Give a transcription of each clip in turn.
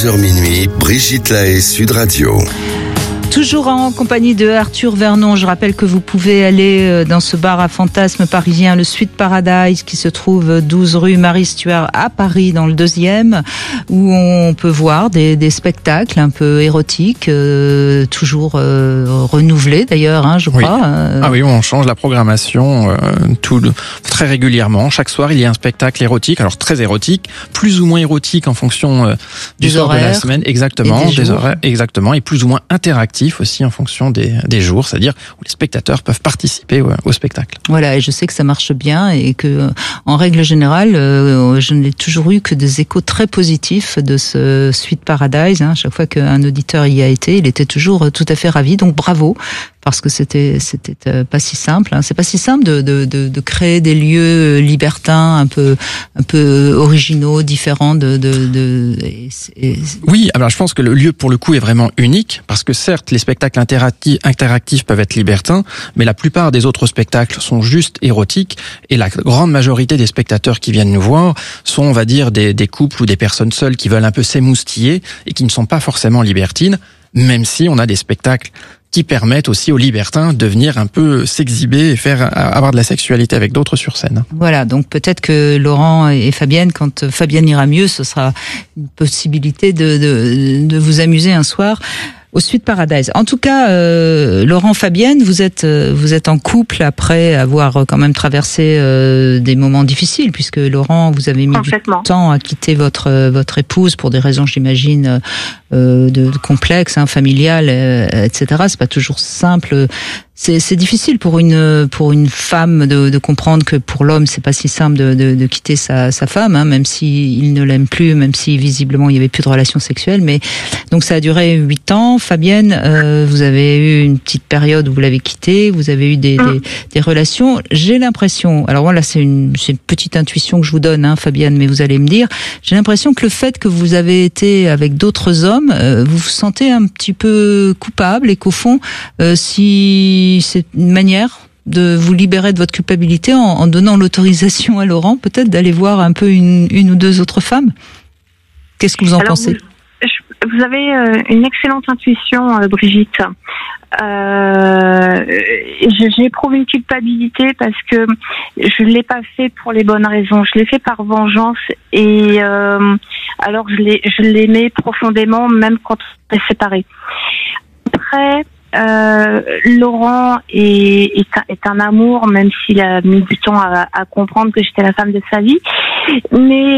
Minuit, Brigitte Lahaie, Sud Radio. Toujours en compagnie de Arthur Vernon. Je rappelle que vous pouvez aller dans ce bar à fantasmes parisien, le Sweet Paradise, qui se trouve 12 rue Marie-Stuart à Paris, dans le 2e, où on peut voir des spectacles un peu érotiques, toujours renouvelés d'ailleurs, je crois. Oui. Ah oui, on change la programmation très régulièrement. Chaque soir, il y a un spectacle érotique, alors très érotique, plus ou moins érotique en fonction du soir de la semaine, exactement, des horaires, exactement, et plus ou moins interactif aussi en fonction des jours, c'est-à-dire où les spectateurs peuvent participer au spectacle. Voilà, et je sais que ça marche bien et que, en règle générale, je n'ai toujours eu que des échos très positifs de ce Sweet Paradise. Chaque fois qu'un auditeur y a été, il était toujours tout à fait ravi. Donc bravo, parce que c'était pas si simple. C'est pas si simple de créer des lieux libertins, un peu originaux, différents Oui, alors je pense que le lieu pour le coup est vraiment unique, parce que certes les spectacles interactifs peuvent être libertins, mais la plupart des autres spectacles sont juste érotiques, et la grande majorité des spectateurs qui viennent nous voir sont, on va dire, des couples ou des personnes seules qui veulent un peu s'émoustiller et qui ne sont pas forcément libertines, même si on a des spectacles qui permettent aussi aux libertins de venir un peu s'exhiber et avoir de la sexualité avec d'autres sur scène. Voilà, donc peut-être que Laurent et Fabienne, quand Fabienne ira mieux, ce sera une possibilité de vous amuser un soir au Sweet Paradise. En tout cas, Laurent, Fabienne, vous êtes en couple après avoir quand même traversé des moments difficiles, puisque Laurent, vous avez mis du temps à quitter votre épouse pour des raisons, j'imagine, de complexes, familiales, etc. C'est pas toujours simple. C'est difficile pour une femme de comprendre que pour l'homme c'est pas si simple de quitter sa femme, même si il ne l'aime plus, même si visiblement il y avait plus de relations sexuelles. Mais donc ça a duré 8 ans. Fabienne, vous avez eu une petite période où vous l'avez quitté, vous avez eu des relations. J'ai l'impression, alors voilà, c'est une petite intuition que je vous donne, Fabienne, mais vous allez me dire, j'ai l'impression que le fait que vous avez été avec d'autres hommes, vous vous sentez un petit peu coupable, et qu'au fond, si c'est une manière de vous libérer de votre culpabilité en donnant l'autorisation à Laurent, peut-être, d'aller voir un peu une ou deux autres femmes. Qu'est-ce que vous en pensez ? Vous avez une excellente intuition, Brigitte. J'éprouve une culpabilité parce que je l'ai pas fait pour les bonnes raisons. Je l'ai fait par vengeance, et alors je l'aimais profondément, même quand on est séparés. Après, Laurent est un amour, même s'il a mis du temps à comprendre que j'étais la femme de sa vie. Mais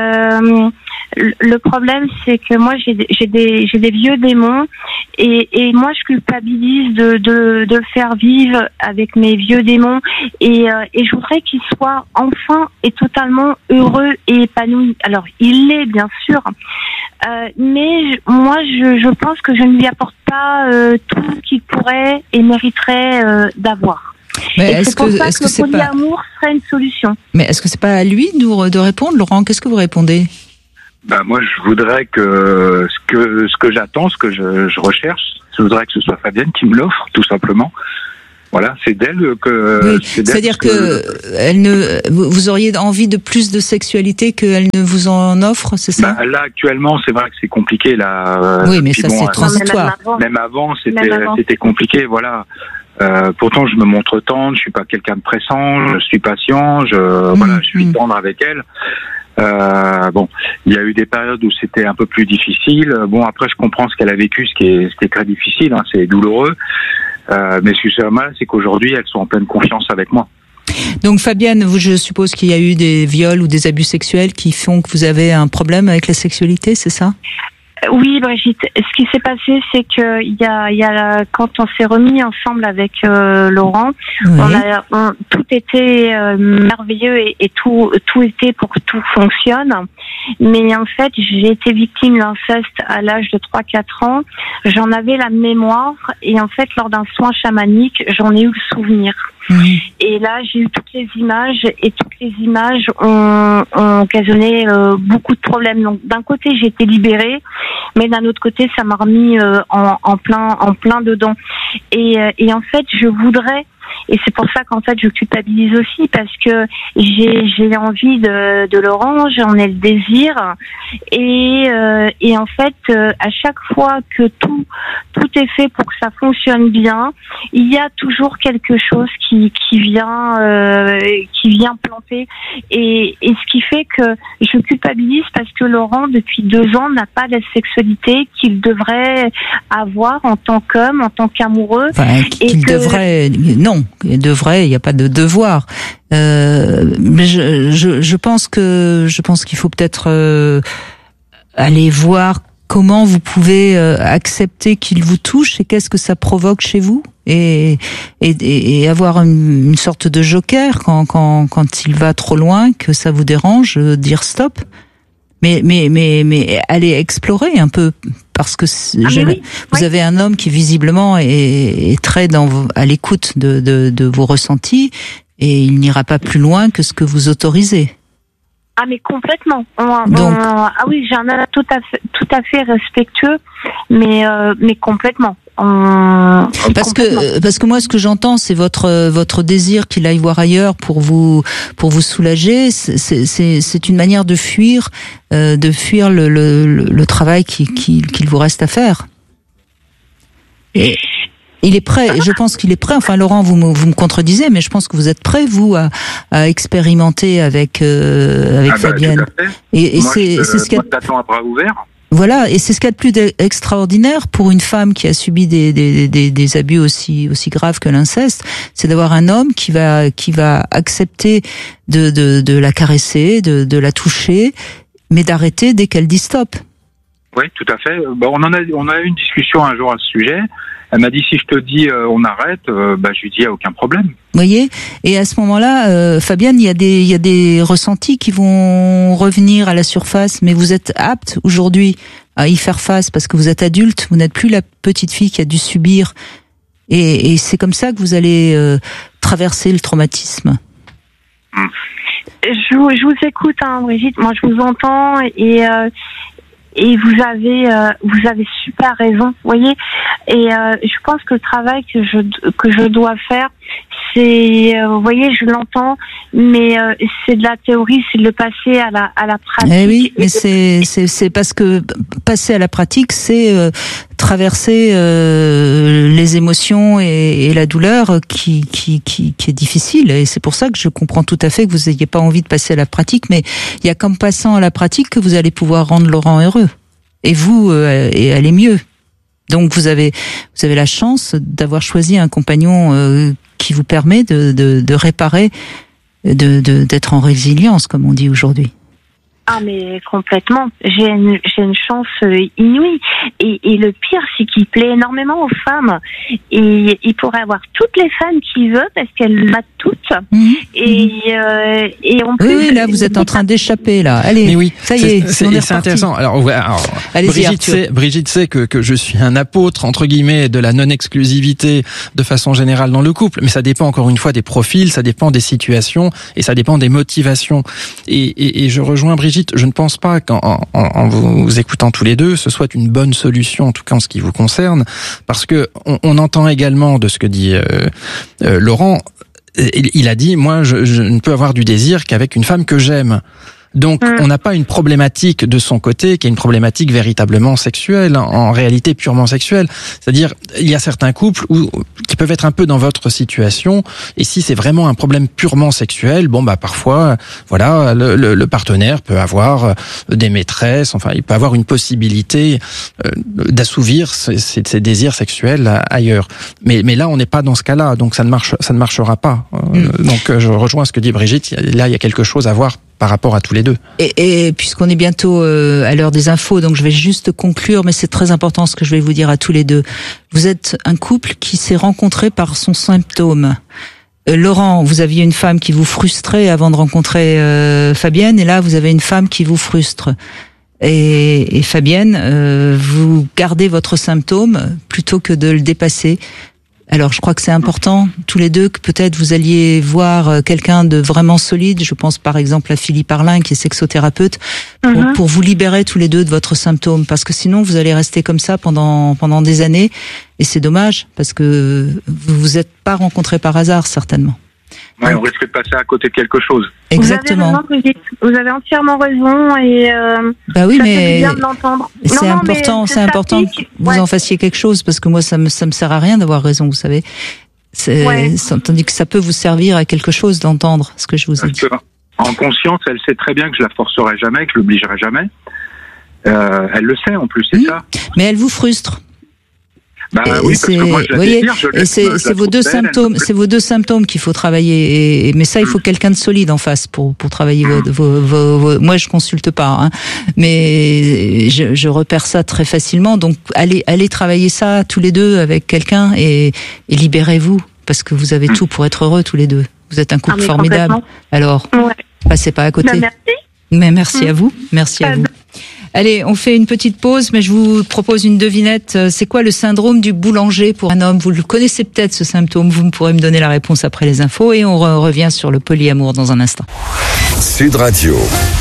le problème, c'est que moi j'ai des vieux démons, et moi je culpabilise de le faire vivre avec mes vieux démons, et je voudrais qu'il soit enfin et totalement heureux et épanoui. Alors il l'est bien sûr, mais moi je pense que je ne lui apporte pas tout ce qu'il pourrait et mériterait d'avoir. Mais est-ce que le polyamour serait une solution? Mais est-ce que c'est pas à lui de répondre, Laurent? Qu'est-ce que vous répondez? Moi, je voudrais que ce que j'attends, ce que je recherche, je voudrais que ce soit Fabienne qui me l'offre, tout simplement. Voilà, c'est d'elle que. Oui, c'est-à-dire que vous auriez envie de plus de sexualité qu'elle ne vous en offre, c'est ça? Là, actuellement, c'est vrai que c'est compliqué là. Oui, mais ça c'est transitoire. Même avant, c'était compliqué, voilà. Pourtant, je me montre tendre, je suis pas quelqu'un de pressant, je suis patient, je suis tendre avec elle. Il y a eu des périodes où c'était un peu plus difficile. Après, je comprends ce qu'elle a vécu, ce qui est très difficile, c'est douloureux. Mais ce qui est mal, c'est qu'aujourd'hui, elles sont en pleine confiance avec moi. Donc, Fabienne, je suppose qu'il y a eu des viols ou des abus sexuels qui font que vous avez un problème avec la sexualité, c'est ça? Oui, Brigitte. Ce qui s'est passé, c'est que quand on s'est remis ensemble avec Laurent, tout était merveilleux et tout était pour que tout fonctionne. Mais en fait, j'ai été victime d'inceste à l'âge de 3-4 ans. J'en avais la mémoire, et en fait, lors d'un soin chamanique, j'en ai eu le souvenir. Et là, j'ai eu toutes les images, et toutes les images ont occasionné beaucoup de problèmes. Donc, d'un côté, j'ai été libérée, mais d'un autre côté, ça m'a remis en plein dedans. Et en fait, je voudrais Et c'est pour ça qu'en fait je culpabilise aussi, parce que j'ai envie de Laurent, j'en ai le désir, et en fait à chaque fois que tout est fait pour que ça fonctionne bien, il y a toujours quelque chose qui vient planter, et ce qui fait que je culpabilise parce que Laurent depuis 2 ans n'a pas la sexualité qu'il devrait avoir en tant qu'homme, en tant qu'amoureux. Enfin, qu'il devrait, non, il devrait, il n'y a pas de devoir. Mais je pense qu'il faut peut-être aller voir comment vous pouvez accepter qu'il vous touche et qu'est-ce que ça provoque chez vous, et avoir une sorte de joker quand il va trop loin, que ça vous dérange, dire stop. Mais allez explorer un peu, parce que vous avez un homme qui visiblement est très à l'écoute de vos ressentis, et il n'ira pas plus loin que ce que vous autorisez. Ah mais complètement. Oui, j'ai un homme tout à fait respectueux, mais complètement. Parce que moi, ce que j'entends, c'est votre désir qu'il aille voir ailleurs pour vous soulager. C'est une manière de fuir le travail qu'il vous reste à faire. Et il est prêt. Je pense qu'il est prêt. Enfin, Laurent, vous me contredisez, mais je pense que vous êtes prêt, vous, à expérimenter avec Fabienne. Tout à fait. Et moi, c'est ce qu'il y a. Moi, je t'attends à bras ouverts. Voilà, et c'est ce qu'il y a de plus extraordinaire pour une femme qui a subi des abus aussi graves que l'inceste, c'est d'avoir un homme qui va accepter de la caresser, de la toucher, mais d'arrêter dès qu'elle dit stop. Oui, tout à fait. On a eu une discussion un jour à ce sujet. Elle m'a dit, si je te dis on arrête, je lui dis, il n'y a aucun problème. Vous voyez, et à ce moment-là, Fabienne, il y a des ressentis qui vont revenir à la surface, mais vous êtes apte aujourd'hui à y faire face parce que vous êtes adulte, vous n'êtes plus la petite fille qui a dû subir, et c'est comme ça que vous allez traverser le traumatisme. Je vous écoute, Brigitte. Moi, je vous entends, et vous avez super raison, vous voyez. Et je pense que le travail que je dois faire, c'est, vous voyez, je l'entends, mais c'est de la théorie, c'est de le passer à la pratique. Eh oui, mais c'est parce que passer à la pratique, c'est traverser les émotions et la douleur qui est difficile. Et c'est pour ça que je comprends tout à fait que vous n'ayez pas envie de passer à la pratique, mais il y a qu'en passant à la pratique que vous allez pouvoir rendre Laurent heureux. Et vous, et aller mieux. Donc vous avez la chance d'avoir choisi un compagnon qui vous permet de réparer, d'être en résilience, comme on dit aujourd'hui. Ah mais complètement. J'ai une chance inouïe, et le pire c'est qu'il plaît énormément aux femmes, et il pourrait avoir toutes les femmes qu'il veut parce qu'elles m'a toutes. Et en plus, oui, là vous êtes en train d'échapper là. Allez, mais oui, ça y est, c'est intéressant. Alors Brigitte sait que je suis un apôtre entre guillemets de la non-exclusivité de façon générale dans le couple, mais ça dépend encore une fois des profils, ça dépend des situations et ça dépend des motivations. Et je rejoins Brigitte. Je ne pense pas qu'en vous écoutant tous les deux, ce soit une bonne solution, en tout cas en ce qui vous concerne, parce que on entend également de ce que dit Laurent. Il a dit, moi, je ne peux avoir du désir qu'avec une femme que j'aime. Donc, on n'a pas une problématique de son côté qui est une problématique véritablement sexuelle, en réalité purement sexuelle. C'est-à-dire, il y a certains couples qui peuvent être un peu dans votre situation, et si c'est vraiment un problème purement sexuel, parfois, voilà, le partenaire peut avoir des maîtresses, enfin, il peut avoir une possibilité d'assouvir ses désirs sexuels ailleurs. Mais là, on n'est pas dans ce cas-là, donc ça ne marchera pas. Donc, je rejoins ce que dit Brigitte. Là, il y a quelque chose à voir par rapport à tous les deux. Et puisqu'on est bientôt à l'heure des infos, donc je vais juste conclure, mais c'est très important ce que je vais vous dire à tous les deux. Vous êtes un couple qui s'est rencontré par son symptôme. Laurent, vous aviez une femme qui vous frustrait avant de rencontrer Fabienne, et là vous avez une femme qui vous frustre. Et Fabienne, vous gardez votre symptôme plutôt que de le dépasser. Alors, je crois que c'est important, tous les deux, que peut-être vous alliez voir quelqu'un de vraiment solide. Je pense par exemple à Philippe Arlin, qui est sexothérapeute, pour vous libérer tous les deux de votre symptôme. Parce que sinon, vous allez rester comme ça pendant des années. Et c'est dommage, parce que vous êtes pas rencontré par hasard, certainement. Ouais, on risque de passer à côté de quelque chose. Exactement. Vous avez entièrement raison et bah oui, ça mais fait bien de l'entendre. c'est important que vous en fassiez quelque chose, parce que moi ça me sert à rien d'avoir raison, vous savez. Tandis que ça peut vous servir à quelque chose d'entendre ce que je vous ai dit. En conscience, elle sait très bien que je la forcerai jamais, que je l'obligerai jamais. Elle le sait en plus, c'est ça. Mais elle vous frustre. Bah oui, parce que moi je la désire, c'est vos deux symptômes, c'est vos deux symptômes qu'il faut travailler. Mais ça, il faut quelqu'un de solide en face pour travailler vos. Moi, je consulte pas, hein, mais je repère ça très facilement. Donc, allez travailler ça tous les deux avec quelqu'un et libérez-vous, parce que vous avez tout pour être heureux tous les deux. Vous êtes un couple formidable. Alors, passez pas à côté. Merci. Mais merci à vous. Merci à vous. Allez, on fait une petite pause, mais je vous propose une devinette. C'est quoi le syndrome du boulanger pour un homme? Vous le connaissez peut-être, ce symptôme. Vous pourrez me donner la réponse après les infos et on revient sur le polyamour dans un instant. Sud Radio.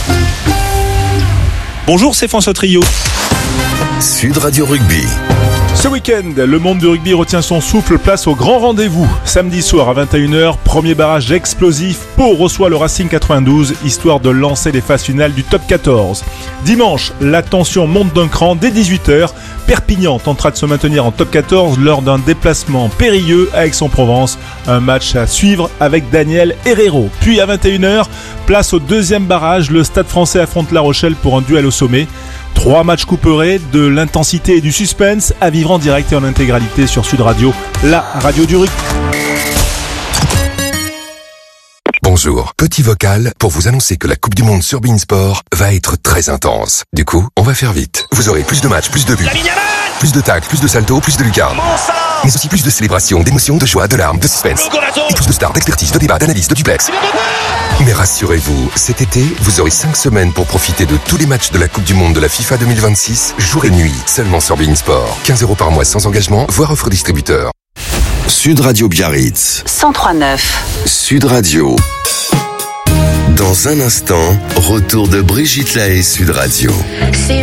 Bonjour, c'est François Trio. Sud Radio Rugby. Ce week-end, le monde du rugby retient son souffle, place au grand rendez-vous. Samedi soir à 21h, premier barrage explosif, Pau reçoit le Racing 92, histoire de lancer les phases finales du top 14. Dimanche, la tension monte d'un cran dès 18h. Perpignan tentera de se maintenir en top 14 lors d'un déplacement périlleux à Aix-en-Provence. Un match à suivre avec Daniel Herrero. Puis à 21h, place au deuxième barrage, le Stade Français affronte La Rochelle pour un duel au sommet. 3 matchs couperés, de l'intensité et du suspense à vivre en direct et en intégralité sur Sud Radio, la radio du rugby. Bonjour, petit vocal pour vous annoncer que la Coupe du Monde sur Beansport va être très intense. Du coup, on va faire vite. Vous aurez plus de matchs, plus de buts, plus de tacles, plus de saltos, plus de lucarnes. Mais aussi plus de célébrations, d'émotions, de joie, de larmes, de suspense. Et plus de stars, d'expertise, de débats, d'analyse, de duplex. Mais rassurez-vous, cet été, vous aurez 5 semaines pour profiter de tous les matchs de la Coupe du Monde de la FIFA 2026, jour et nuit, seulement sur Beansport. 15 € par mois sans engagement, voire offre distributeur. Sud Radio Biarritz. 103.9. Sud Radio. Dans un instant, retour de Brigitte Lahaie, Sud Radio.